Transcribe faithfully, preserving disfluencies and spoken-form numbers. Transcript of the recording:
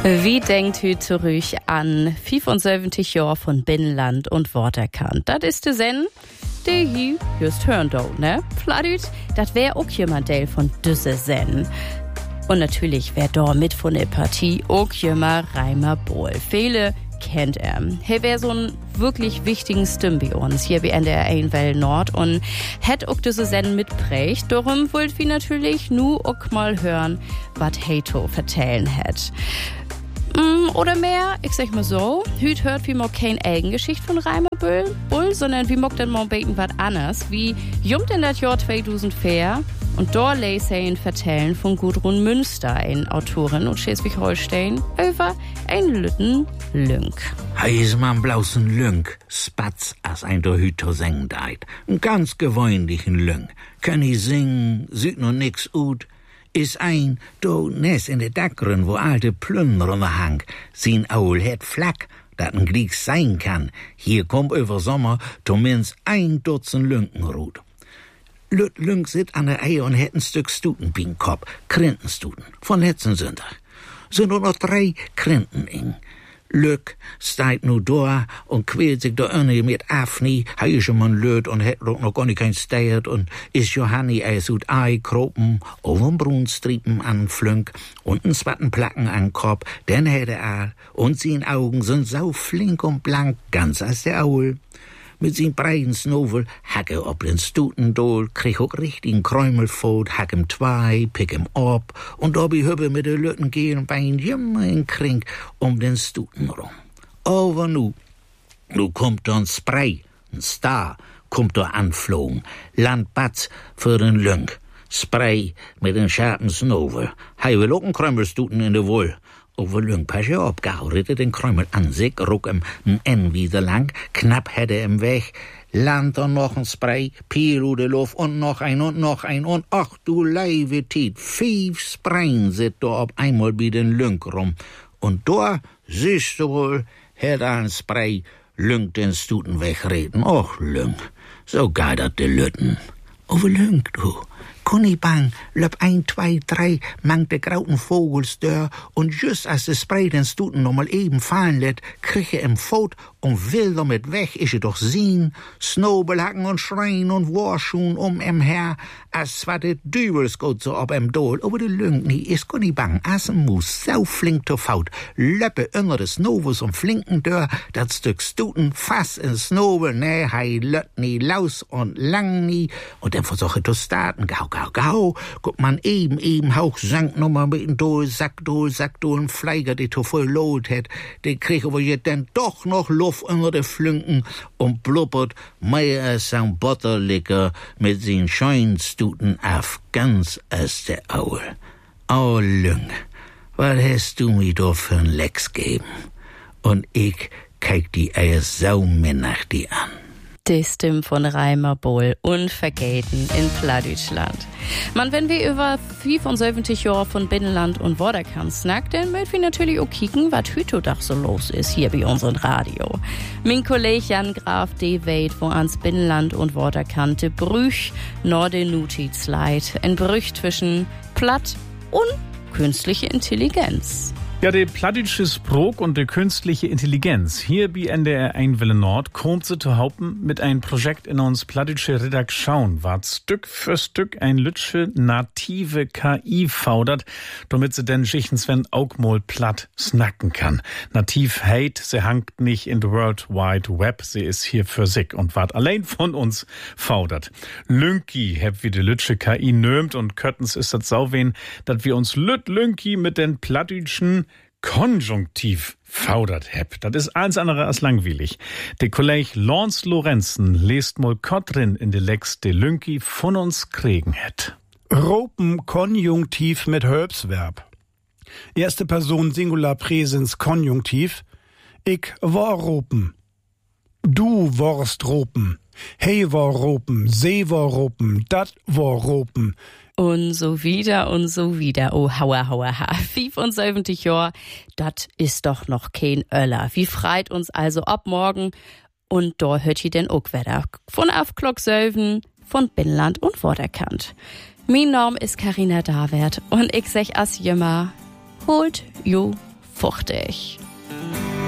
Wie denkt heute zurück an fünfundsiebzig Jahre von Binnenland und Waterkant? Das ist der Sen, der hier just hören do, ne? Vielleicht, das wär auch jemand Teil von düsse Sen. Und natürlich wär da mit von der Partie auch jemand Reimer Bohl. Viele kennt er. Er wär so ein wirklich wichtigen Stimme bei uns hier bei N D R Einwell Nord und hat auch diese Sen mitprägt. Darum wollt wir natürlich nur auch mal hören, was Heito vertellen hat. Oder mehr, ich sag mal so, heute hört wie man keine Eigengeschichte von Reimer Bull, sondern wie mag dann mal beten was anderes, wie jumpt in das Jahr zweitausendvier und da lesen vertellen von Gudrun Münster, eine Autorin aus Schleswig-Holstein, über ein Lütten Lünk. Hei is man blausen Lünk, spatz as ein der Hüter singen deit. Ein ganz gewöhnlichen Lünk. Kann i singen, sieht noch nix ut. Is ein, do nes in de Dackeren, wo alte Plünder hang, sin Aul het Flack, dat n Glieg sein kann. Hier kommt über Sommer zumindest ein Dutzend Lünkenrut. Lüt Lünk sit an der Eier und het ein Stück Stuten bin Kopf, Krintenstuten, von letzten Sonntag. Sind nur noch drei Krinten in. Lük steigt nu da und quält sich da irgendwie mit Afni, hei is schon mal löt und het auch noch gar nicht kein Steiert und is Johanni eis ut Ei kropen, oven Brunstriepen an Flünk und n Swatten Placken an Kopf, den hätt er und sin Augen sind sau flink und blank, ganz als der Aul. Mit sin breiten Snovel hacke ob den Stutendol, krieg auch richtigen Kräumelfot, hack im Twei, pick im Ob und ob i hübbe mit de Lütten gehen bein jimmer in Krink um den Stuten rum. Aber nu, nu kommt da ein Spray, ein Star, kommt da anflogen, Landbatz für den Lünk. Spray mit den scharfen Snovel, hei will auch ein Kräumelstuten in de Wohl. Over Lünk pasje op, gauw ritte den Krümel an sich, ruck ihm n N wieder lang, knapp hätte im Weg, land und noch ein Spray, Piru de Luft und noch ein und noch ein und ach du leiwe Tiet, fünf Sprayen sit da ob einmal bei den Lünk rum. Und da siehst du wohl, hätte ein Spray Lünk den Stuten wegreden. Och Lünk, so geidert de Lütten. Over Lünk, du. Kunnibang, löp ein, zwei, drei, mang de grauten Vogels dör und just als de Spray den Stuten noch mal eben fallen lädt, krieg er im Fot und will damit weg, is er doch sehen, Snobelhacken und Schreien und Warschuhen um em her, als war de Dübels gut so ob em Dol, aber de Lünk nie is Kunnibang, as em Mus, sau flink to Faut, löppe unter des Snobels und flinken dör, dat Stück Stuten fass in Snobel, ne, hei lött nie laus und lang nie, und dann versuche to starten, gau, gau, gau, guck man eben, eben hauch sank nochmal mit dem Dol, Sackdol, Sackdol, ein Fleiger, die to voll lot het, den krieg aber jetzt dann doch noch Luft unter de Flünken und blubbert mehr als ein Butterlicker mit sin Scheinstuten auf, ganz als der Aul. Oh, Lünk, was hast du mir da für ein Lecks geben? Und ich keik die Eier saume nach die an. Die Stimme von Reimer Bohl, unvergeten in Plattdeutschland. Man, wenn wir über fünfundsiebzig Jahre von Binnenland und Waterkant snacken, dann möchten wir natürlich auch kicken, was heute doch so los ist hier bei unserem Radio. Mein Kollege Jan Graf, der weet, wo ans Binnenland und Waterkant de Brüch nor de Nutiz leid. Ein Brüch zwischen Platt und künstliche Intelligenz. Ja, der plattdeutsche Sprog und die künstliche Intelligenz. Hier bei N D R Einwelle Nord kommt sie zu haupten mit einem Projekt in uns plattdeutsche Redaktion, ward Stück für Stück ein lütsche native K I fordert, damit sie den Schichtensven auch mal platt snacken kann. Nativ hate, sie hangt nicht in the World Wide Web, sie ist hier für sich und ward allein von uns fordert. Lünki, heb wie die lütsche K I nömt und Köttens ist das sauwen, dat wir uns lüt Lünki mit den plattdeutschen Konjunktiv fordert heb. Das ist alles andere als langweilig. Der Kollege Lance Lorenzen lest mal Kotrin in de Lex de Lünki von uns kriegen het. Ropen Konjunktiv mit Herbsverb. Erste Person Singular Präsens Konjunktiv. Ich war ropen. Du warst ropen. Hey war ropen. See war ropen. Dat war ropen. Und so wieder und so wieder. Oh, hauer, hauer, ha. fünfundsiebzig Jahre, das ist doch noch kein Öller. Wie freit uns also ab morgen. Und da hört ihr den auch wieder. Von auf Glock Sölven, von Binnenland und Waterkant. Mein Name ist Carina Davert und ich sag as jemmer, holt jo fuchtig.